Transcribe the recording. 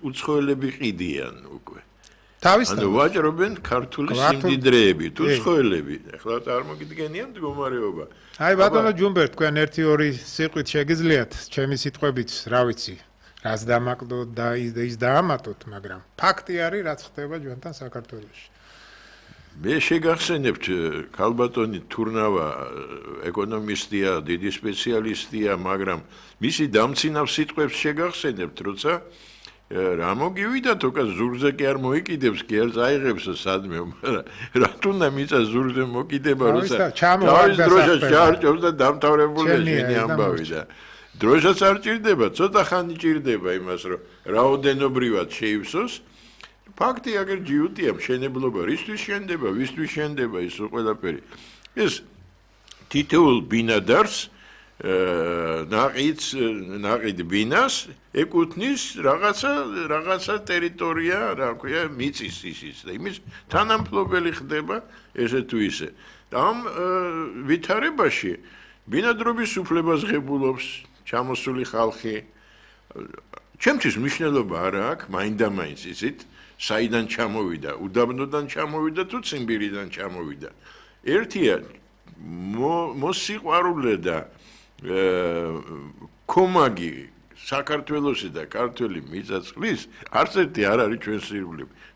უცხოელები ყიდიან უკვე. თავისთავად. ანუ ვაჭრობენ ქართული სიმდიდრეები, თუ უცხოელები. ახლა წარმოგიდგენია მდგომარეობა. აი ბატონო ჯუმბერ, თქვენ 1-2 სიტყვით შეგიძლიათ ჩემი სიტყვებით, რა ვიცი, რას დამაკდოთ და ის დაამატოთ, მაგრამ ფაქტი არის, რაც ხდება ჩვენთან საქართველოში. მე შეგახსენებთ, ქალბატონი თურნავა ეკონომისტია, დიდი სპეციალისტია, მაგრამ მისი დამცინავ სიტყვებს შეგახსენებთ, როცა რა მოგივიდათ, უკა ზურგზე კი არ მოიკიდებს, კი არ წაიღებს სადმე, მაგრამ რაც უნდა მიწა ზურგზე მოკიდება, როცა თავის დროშას ჩაარჭევს და დამთავრებულია შენი ამბავი და დროშაც არ ჭირდება, ცოტა ხანი ჭირდება იმას, რომ რაოდენობრივად შეივსოს. ფაქტი აგერ ჯიუტია მშენებლობა, რისთვის შენდება, ვისთვის შენდება ის ყველაფერი. ეს თითოეულ ბინადარს ნაყიდ ბინას ეკუთვნის რაღაცა ტერიტორია, რა ქვია, მიწის ისიც და იმის თანამფლობელი ხდება ესე თუ ისე. ამ ვითარებაში ბინადრობის უფლებას ღებულობს ჩამოსული ხალხი. ჩემთვის მნიშვნელობა არ აქვს, მაინდა-მაინც იცით, საიდან ჩამოვიდა, უდაბნოდან ჩამოვიდა თუ ციმბირიდან ჩამოვიდა. ერთია მოსიყვარულე და კომაგი საქართველოსი და ქართველი მიწა-წყლის არც ერთი არ არის ჩვენ სირბლები.